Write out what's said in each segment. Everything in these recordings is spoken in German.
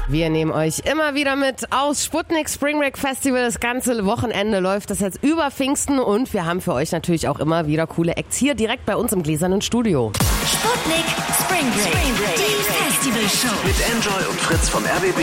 Wir nehmen euch immer wieder mit aus Sputnik Spring Break Festival. Das ganze Wochenende läuft das jetzt über Pfingsten und wir haben für euch natürlich auch immer wieder coole Acts hier direkt bei uns im gläsernen Studio. Sputnik Spring Break, die Festivalshow. Mit Enjoy und Fritz vom RBB.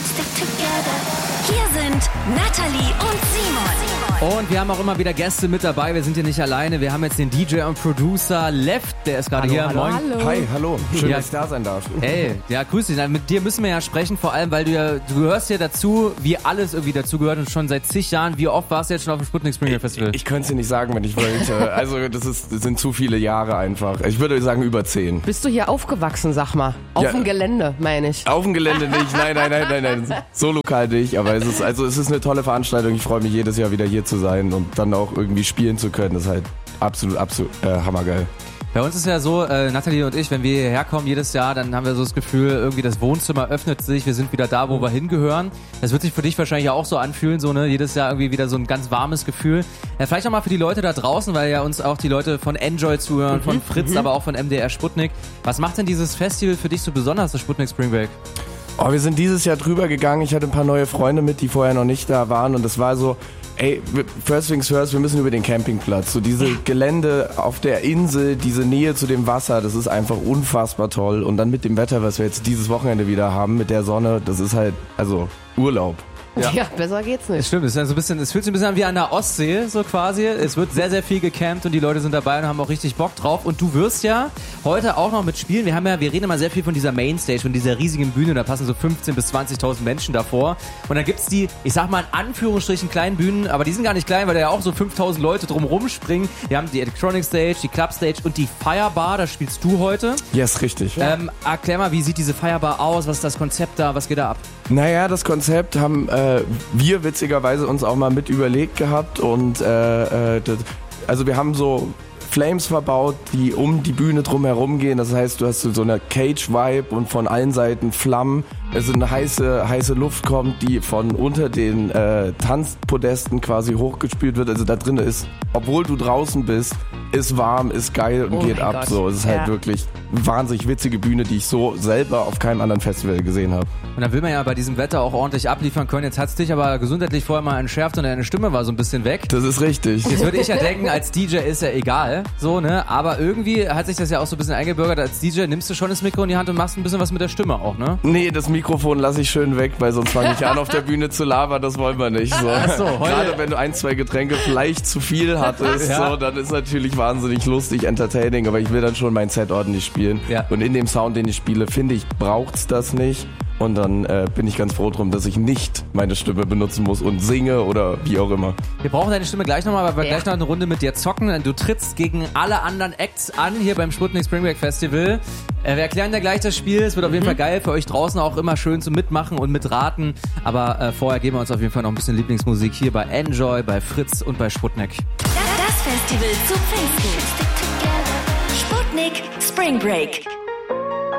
Hier sind Natalie und Simon. Und wir haben auch immer wieder Gäste mit dabei. Wir sind hier nicht alleine. Wir haben jetzt den DJ und Producer Left, der ist gerade hier. Hallo, Moin. hallo. Hi, hallo. Schön, Ja. dass ich da sein darf. Hey, ja, grüß dich. Mit dir müssen wir ja sprechen, vor allem, weil du gehörst ja dazu, wie alles irgendwie dazugehört und schon seit zig Jahren. Wie oft warst du jetzt schon auf dem Sputnik Spring Break Festival? Ich könnte es dir nicht sagen, wenn ich wollte. Also das sind zu viele Jahre einfach. Ich würde sagen über 10. Bist du hier aufgewachsen, sag mal? Auf Ja. dem Gelände, meine ich. Auf dem Gelände nicht, nein. So lokal nicht, aber es ist eine tolle Veranstaltung. Ich freue mich jedes Jahr wieder hier zu sein und dann auch irgendwie spielen zu können. Das ist halt absolut hammergeil. Bei uns ist ja so, Nathalie und ich, wenn wir hierher kommen jedes Jahr, dann haben wir so das Gefühl, irgendwie das Wohnzimmer öffnet sich, wir sind wieder da, wo wir hingehören. Das wird sich für dich wahrscheinlich auch so anfühlen, so ne, jedes Jahr irgendwie wieder so ein ganz warmes Gefühl. Ja, vielleicht auch mal für die Leute da draußen, weil ja uns auch die Leute von Enjoy zuhören, von Fritz, aber auch von MDR Sputnik. Was macht denn dieses Festival für dich so besonders, das Sputnik Spring Break? Oh, wir sind dieses Jahr drüber gegangen. Ich hatte ein paar neue Freunde mit, die vorher noch nicht da waren und es war so, ey, first things first, wir müssen über den Campingplatz. So diese Gelände auf der Insel, diese Nähe zu dem Wasser, das ist einfach unfassbar toll. Und dann mit dem Wetter, was wir jetzt dieses Wochenende wieder haben, mit der Sonne, das ist halt, also Urlaub. Ja, besser geht's nicht. Stimmt, es fühlt sich ein bisschen an wie an der Ostsee, so quasi. Es wird sehr, sehr viel gecampt und die Leute sind dabei und haben auch richtig Bock drauf. Und du wirst ja heute auch noch mitspielen. Wir reden immer sehr viel von dieser Mainstage, von dieser riesigen Bühne. Da passen so 15.000 bis 20.000 Menschen davor. Und dann gibt's die, ich sag mal in Anführungsstrichen, kleinen Bühnen, aber die sind gar nicht klein, weil da ja auch so 5.000 Leute drum rumspringen. Wir haben die Electronic Stage, die Club Stage und die Firebar. Da spielst du heute. Yes, richtig. Erklär mal, wie sieht diese Firebar aus? Was ist das Konzept da? Was geht da ab? Naja, das Konzept haben wir witzigerweise uns auch mal mit überlegt gehabt und also wir haben so Flames verbaut, die um die Bühne drum herum gehen. Das heißt, du hast so eine Cage-Vibe und von allen Seiten Flammen. Also eine heiße Luft kommt, die von unter den Tanzpodesten quasi hochgespült wird. Also da drin ist, obwohl du draußen bist, ist warm, ist geil und geht ab. Gott. So, es ist halt wirklich wahnsinnig witzige Bühne, die ich so selber auf keinem anderen Festival gesehen habe. Und dann will man ja bei diesem Wetter auch ordentlich abliefern können. Jetzt hat's dich aber gesundheitlich vorher mal entschärft und deine Stimme war so ein bisschen weg. Das ist richtig. Jetzt würde ich ja denken, als DJ ist ja egal, so, ne? Aber irgendwie hat sich das ja auch so ein bisschen eingebürgert. Als DJ nimmst du schon das Mikro in die Hand und machst ein bisschen was mit der Stimme auch, ne? Nee, das Mikrofon lasse ich schön weg, weil sonst fange ich an, auf der Bühne zu labern, das wollen wir nicht. So. so, heute- Gerade wenn du 1, 2 Getränke vielleicht zu viel hattest, Ja. so, dann ist natürlich wahnsinnig lustig, entertaining, aber ich will dann schon mein Set ordentlich spielen. Ja. Und in dem Sound, den ich spiele, finde ich, braucht's das nicht. Und dann bin ich ganz froh drum, dass ich nicht meine Stimme benutzen muss und singe oder wie auch immer. Wir brauchen deine Stimme gleich nochmal, weil wir gleich noch eine Runde mit dir zocken. Du trittst gegen alle anderen Acts an hier beim Sputnik Spring Break Festival. Wir erklären dir gleich das Spiel. Es wird auf jeden Fall geil für euch draußen auch immer schön zum Mitmachen und mitraten. Aber vorher geben wir uns auf jeden Fall noch ein bisschen Lieblingsmusik hier bei Enjoy, bei Fritz und bei Sputnik. Das Festival zu Pfingsten. Sputnik Spring Break.